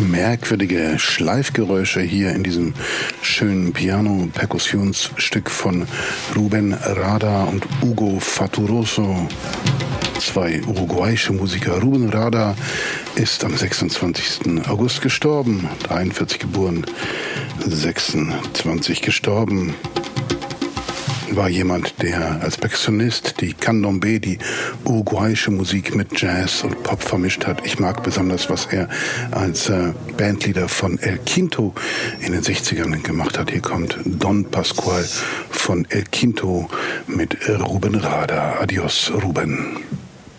merkwürdige Schleifgeräusche hier in diesem schönen Piano-Perkussionsstück von Ruben Rada und Hugo Fattoruso. Zwei uruguayische Musiker. Ruben Rada ist am 26. August gestorben, 43 geboren, 26 gestorben. War jemand, der als Perkussionist die Candombe, die uruguayische Musik mit Jazz und Pop vermischt hat. Ich mag besonders, was er als Bandleader von El Quinto in den 60ern gemacht hat. Hier kommt Don Pascual von El Quinto mit Ruben Rada. Adios, Ruben.